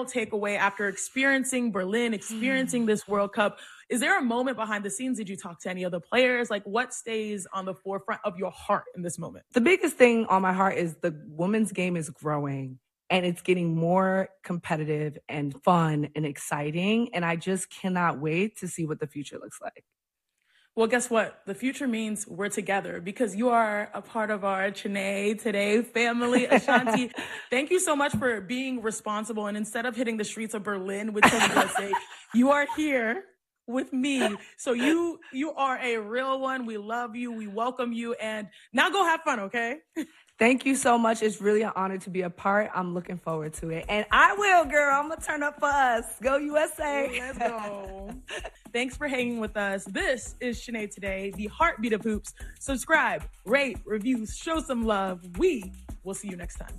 final takeaway after experiencing Berlin, experiencing this World Cup? Is there a moment behind the scenes? Did you talk to any other players? Like, what stays on the forefront of your heart in this moment? The biggest thing on my heart is the women's game is growing and it's getting more competitive and fun and exciting. And I just cannot wait to see what the future looks like. Well, guess what? The future means we're together because you are a part of our Chiney Today family. Ashanti, thank you so much for being responsible. And instead of hitting the streets of Berlin with Team USA, you are here with me. So you are a real one. We love you. We welcome you. And now go have fun, okay? Thank you so much. It's really an honor to be a part. I'm looking forward to it. And I will, girl. I'm going to turn up for us. Go USA. Let's go. Thanks for hanging with us. This is Chiney Today, the heartbeat of hoops. Subscribe, rate, review, show some love. We will see you next time.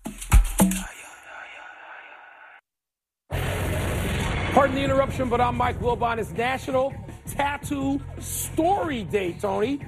Pardon the interruption, but I'm Mike Wilbon. It's National Tattoo Story Day, Tony.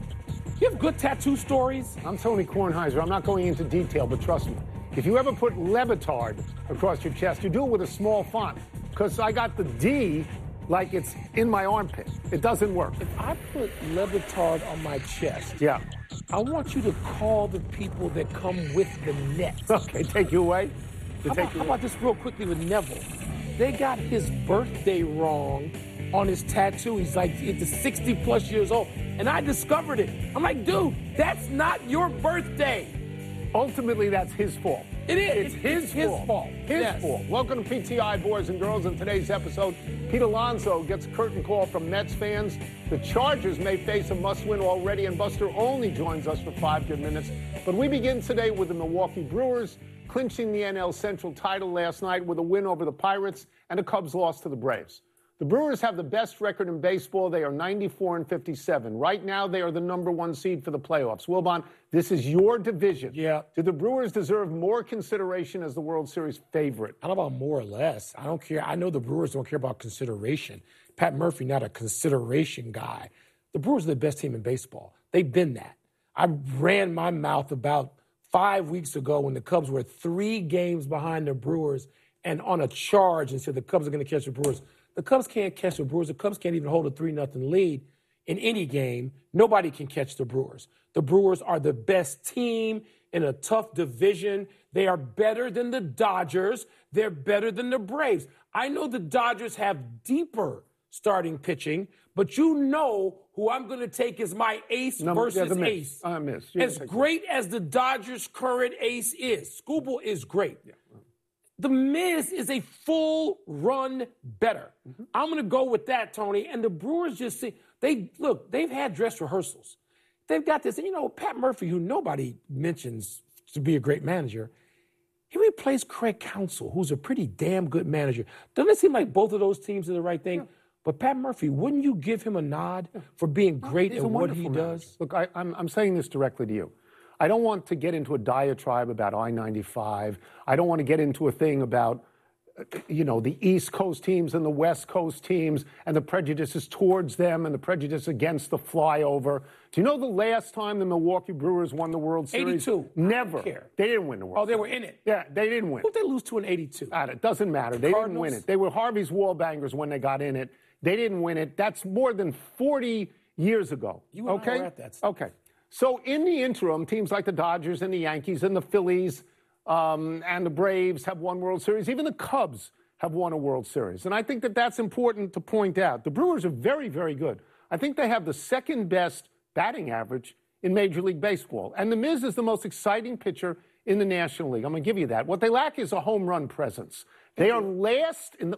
You have good tattoo stories? I'm Tony Kornheiser. I'm not going into detail, but trust me, if you ever put Levitard across your chest, you do it with a small font, because I got the D like it's in my armpit. It doesn't work. If I put Levitard on my chest, yeah, I want you to call the people that come with the Nets. Okay, take you away. How about this real quickly with Neville? They got his birthday wrong on his tattoo. He's like, it's 60 plus years old. And I discovered it. I'm like, dude, that's not your birthday. Ultimately, that's his fault. It is. It's his fault. His fault. Welcome to PTI, boys and girls. In today's episode, Pete Alonso gets a curtain call from Mets fans. The Chargers may face a must-win already, and Buster Olney joins us for 5 good minutes. But we begin today with the Milwaukee Brewers clinching the NL Central title last night with a win over the Pirates and a Cubs loss to the Braves. The Brewers have the best record in baseball. They are 94-57. Right now, they are the number 1 seed for the playoffs. Wilbon, this is your division. Yeah. Do the Brewers deserve more consideration as the World Series favorite? I don't know about more or less. I don't care. I know the Brewers don't care about consideration. Pat Murphy, not a consideration guy. The Brewers are the best team in baseball. They've been that. I ran my mouth about 5 weeks ago when the Cubs were 3 games behind the Brewers and on a charge and said the Cubs are going to catch the Brewers. The Cubs can't catch the Brewers. The Cubs can't even hold a 3-0 lead in any game. Nobody can catch the Brewers. The Brewers are the best team in a tough division. They are better than the Dodgers. They're better than the Braves. I know the Dodgers have deeper starting pitching, but you know who I'm going to take as my ace versus ace. As great as the Dodgers' current ace is, Skubal is great. Yeah. The Miz is a full run better. Mm-hmm. I'm going to go with that, Tony. And the Brewers just see, they've had dress rehearsals. They've got this, Pat Murphy, who nobody mentions to be a great manager, he replaced Craig Counsell, who's a pretty damn good manager. Doesn't it seem like both of those teams are the right thing? Yeah. But Pat Murphy, wouldn't you give him a nod for being great at what he does? Look, I'm saying this directly to you. I don't want to get into a diatribe about I-95. I don't want to get into a thing about, the East Coast teams and the West Coast teams and the prejudices towards them and the prejudice against the flyover. Do you know the last time the Milwaukee Brewers won the World Series? 82. Never. I don't care. They didn't win the World Series. Oh, they were in it. Yeah, they didn't win. Who did they lose to in 82? It doesn't matter. They didn't win it. They were Harvey's Wallbangers when they got in it. They didn't win it. That's more than 40 years ago. You and I were at that stuff. Okay. So in the interim, teams like the Dodgers and the Yankees and the Phillies and the Braves have won World Series. Even the Cubs have won a World Series. And I think that that's important to point out. The Brewers are very, very good. I think they have the second best batting average in Major League Baseball. And the Miz is the most exciting pitcher in the National League. I'm going to give you that. What they lack is a home run presence. They are last in the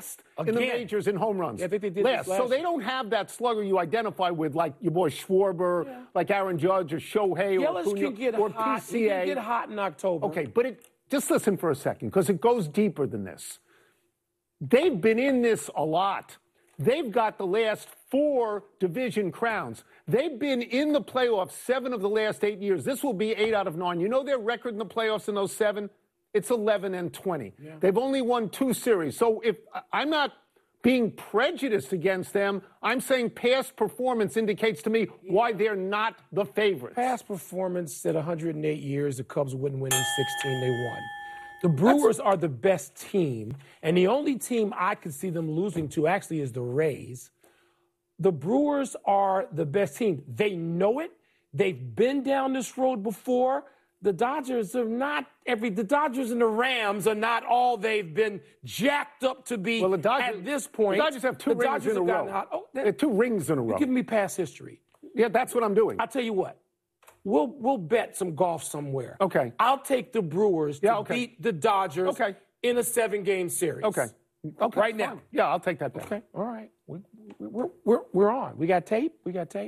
majors in home runs. Yeah, I think they did last. last. So they don't have that slugger you identify with, like your boy Schwarber, like Aaron Judge or Shohei or Acuna or hot. PCA. He can get hot in October. Okay, but just listen for a second, because it goes deeper than this. They've been in this a lot. They've got the last 4 division crowns. They've been in the playoffs 7 of the last 8 years. This will be 8 out of 9. You know their record in the playoffs in those 7? It's 11-20. Yeah. They've only won 2 series. So if I'm not being prejudiced against them, I'm saying past performance indicates to me why they're not the favorites. Past performance said 108 years, the Cubs wouldn't win in 16, they won. The Brewers are the best team, and the only team I could see them losing to actually is the Rays. The Brewers are the best team. They know it. They've been down this road before. The Dodgers are not the Dodgers and the Rams are not all they've been jacked up to be at this point. The Dodgers have two rings in a row. They have 2 rings in a row. You're giving me past history. Yeah, that's what I'm doing. I'll tell you what. We'll bet some golf somewhere. Okay. I'll take the Brewers to beat the Dodgers in a 7-game series. Okay. Right now. Yeah, I'll take that bet. Okay. All right. We're on. We got tape.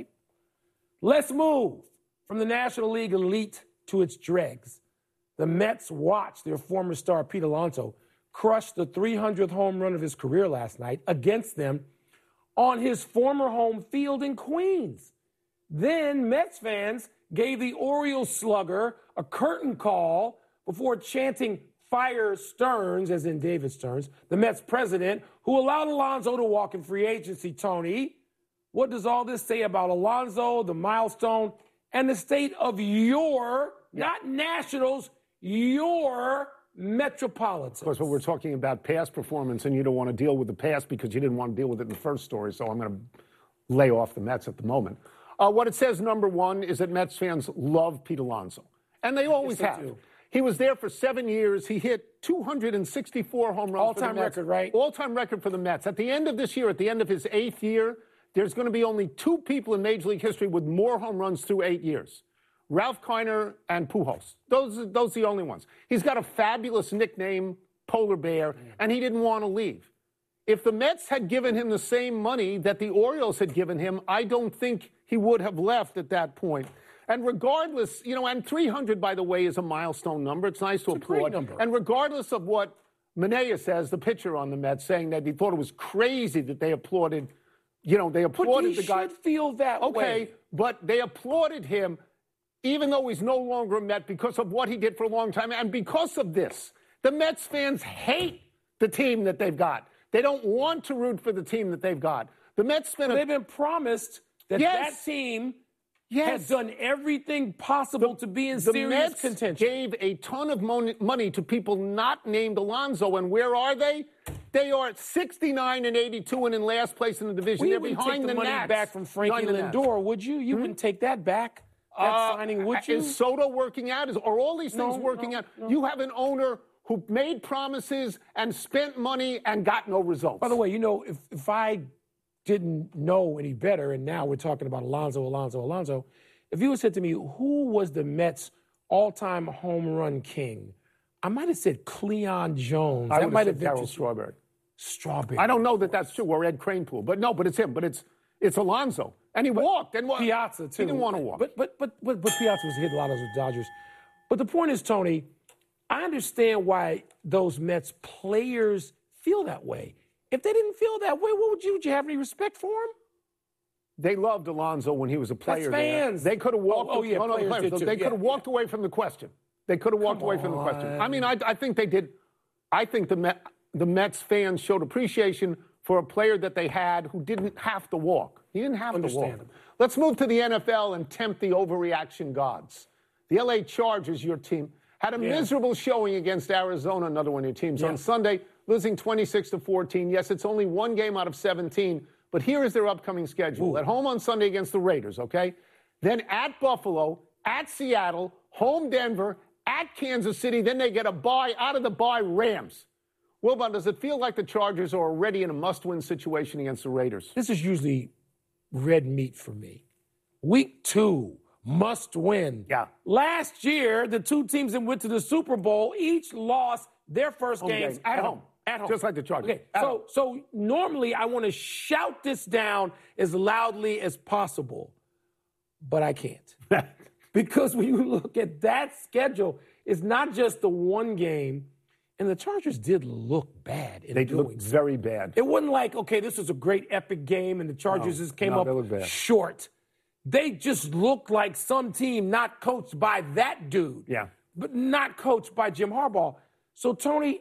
Let's move from the National League elite to its dregs. The Mets watched their former star Pete Alonso crush the 300th home run of his career last night against them on his former home field in Queens. Then Mets fans gave the Orioles slugger a curtain call before chanting "Fire Stearns," as in David Stearns, the Mets president, who allowed Alonso to walk in free agency. Tony, what does all this say about Alonso, the milestone, and the state of your, not Nationals, your Metropolitans? Of course, when we're talking about past performance, and you don't want to deal with the past because you didn't want to deal with it in the first story, so I'm going to lay off the Mets at the moment. What it says, number one, is that Mets fans love Pete Alonso, and they always have. He was there for 7 years. He hit 264 home runs. All-time record, right? All-time record for the Mets. At the end of this year, at the end of his 8th year, there's going to be only 2 people in Major League history with more home runs through 8 years. Ralph Kiner and Pujols. Those are the only ones. He's got a fabulous nickname, Polar Bear, and he didn't want to leave. If the Mets had given him the same money that the Orioles had given him, I don't think he would have left at that point. And regardless, and 300, by the way, is a milestone number. It's nice to applaud. Great number. And regardless of what Manaea says, the pitcher on the Mets, saying that he thought it was crazy that they applauded, they applauded the guy. But he should feel that way. Okay, but they applauded him even though he's no longer a Met because of what he did for a long time. And because of this, the Mets fans hate the team that they've got. They don't want to root for the team that they've got. The Mets they've been promised that that team has done everything possible to be in serious contention. The Mets gave a ton of money to people not named Alonso, and where are they? They are at 69 and 82 and in last place in the division. They're behind the money Nats. Back from Frankie Lindor, would you? You wouldn't take that back. That signing, would you? Is Soto working out? Are all these things working out? No. You have an owner who made promises and spent money and got no results. By the way, if I didn't know any better, and now we're talking about Alonso, if you had said to me, who was the Mets' all-time home run king, I might have said Cleon Jones. I might have said Darryl Strawberry. I don't know that that's true, or Ed Kranepool. But it's him. But it's Alonso. And he walked. And Piazza, too. He didn't want to walk. But Piazza was hit a lot of those Dodgers. But the point is, Tony, I understand why those Mets players feel that way. If they didn't feel that way, would you have any respect for him? They loved Alonso when he was a player. That's fans. They could have walked. They could have walked away from the question. They could have walked away from the question. I mean, I think they did. I think the Mets fans showed appreciation for a player that they had who didn't have to walk. He didn't have to walk. Let's move to the NFL and tempt the overreaction gods. The LA Chargers, your team, had a miserable showing against Arizona, another one of your teams, on Sunday, losing 26-14. Yes, it's only one game out of 17, but here is their upcoming schedule. At home on Sunday against the Raiders, okay? Then at Buffalo, at Seattle, home Denver, at Kansas City, then they get a bye, out of the bye, Rams. Wilbon, does it feel like the Chargers are already in a must-win situation against the Raiders? This is usually red meat for me. Week 2. Must win. Yeah. Last year, the two teams that went to the Super Bowl each lost their first games at home. At home. Just like the Chargers. Okay. So normally I want to shout this down as loudly as possible, but I can't. Because when you look at that schedule, it's not just the one game, and the Chargers did look bad in doing so. They looked very bad. It wasn't like, okay, this was a great epic game, and the Chargers just came up short. They just looked like some team not coached by that dude. Yeah. But not coached by Jim Harbaugh. So, Tony,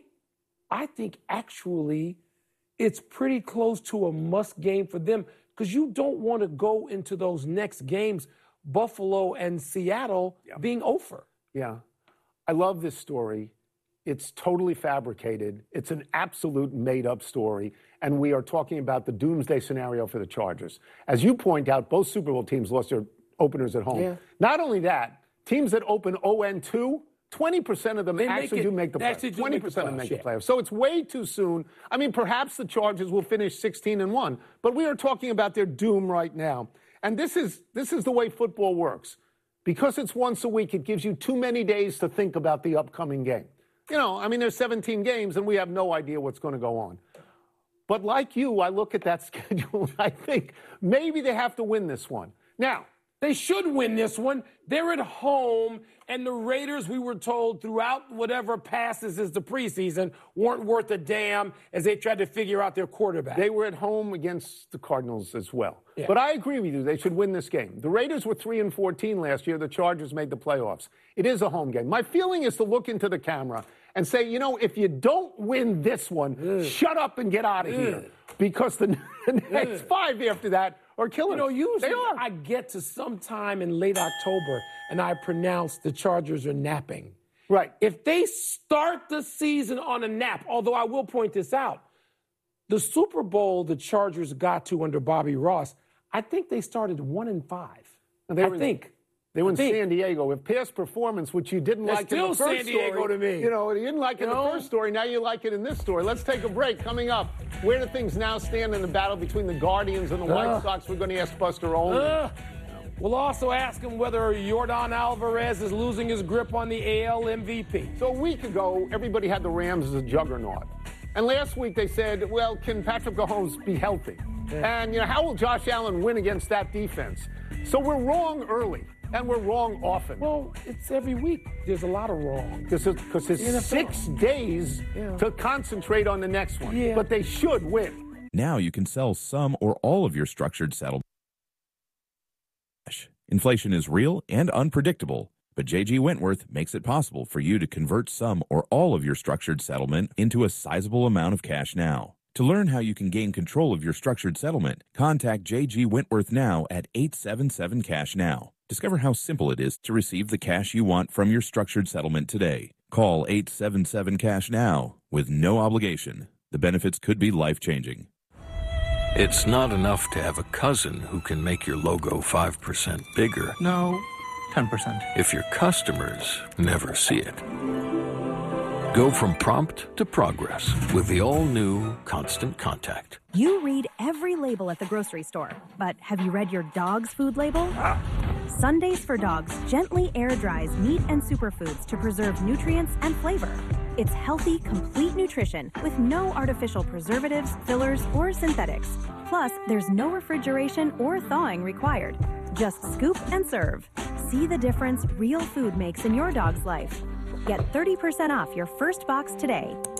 I think actually it's pretty close to a must game for them because you don't want to go into those next games, Buffalo and Seattle, being over. Yeah. I love this story. It's totally fabricated. It's an absolute made-up story. And we are talking about the doomsday scenario for the Chargers. As you point out, both Super Bowl teams lost their openers at home. Yeah. Not only that, teams that open 0-2, 20% of them actually do make the playoffs. 20% of them make the playoffs. So it's way too soon. I mean, perhaps the Chargers will finish 16-1, but we are talking about their doom right now. And this is the way football works. Because it's once a week, it gives you too many days to think about the upcoming game. You know, I mean, there's 17 games, and we have no idea what's going to go on. But like you, I look at that schedule, and I think maybe they have to win this one. Now, they should win this one. They're at home, and the Raiders, we were told throughout whatever passes is the preseason, weren't worth a damn as they tried to figure out their quarterback. They were at home against the Cardinals as well. Yeah. But I agree with you. They should win this game. The Raiders were 3-14 last year. The Chargers made the playoffs. It is a home game. My feeling is to look into the camera and say, you know, if you don't win this one, shut up and get out of here. Because the next 5 after that are killing us. Usually I get to sometime in late October and I pronounce the Chargers are napping. Right. If they start the season on a nap, although I will point this out, the Super Bowl the Chargers got to under Bobby Ross, I think they started 1-5. They were in San Diego. If past performance, which you didn't like in the first story. San Diego to me. You know, you didn't like it in the first story. Now you like it in this story. Let's take a break. Coming up, where do things now stand in the battle between the Guardians and the White Sox? We're going to ask Buster Olney. We'll also ask him whether Yordan Alvarez is losing his grip on the AL MVP. So a week ago, everybody had the Rams as a juggernaut. And last week they said, well, can Patrick Mahomes be healthy? Yeah. And, you know, how will Josh Allen win against that defense? So we're wrong early. And we're wrong often. Well, it's every week. There's a lot of wrong. Because it's 6 days to concentrate on the next one. Yeah. But they should win. Now you can sell some or all of your structured settlement. Inflation is real and unpredictable, but J.G. Wentworth makes it possible for you to convert some or all of your structured settlement into a sizable amount of cash now. To learn how you can gain control of your structured settlement, contact J.G. Wentworth now at 877-CASH-NOW. Discover how simple it is to receive the cash you want from your structured settlement today. Call 877-CASH-NOW with no obligation. The benefits could be life-changing. It's not enough to have a cousin who can make your logo 5% bigger. No, 10%. If your customers never see it. Go from prompt to progress with the all-new Constant Contact. You read every label at the grocery store, but have you read your dog's food label? Sundays for Dogs gently air dries meat and superfoods to preserve nutrients and flavor. It's healthy, complete nutrition with no artificial preservatives, fillers, or synthetics. Plus, there's no refrigeration or thawing required. Just scoop and serve. See the difference real food makes in your dog's life. Get 30% off your first box today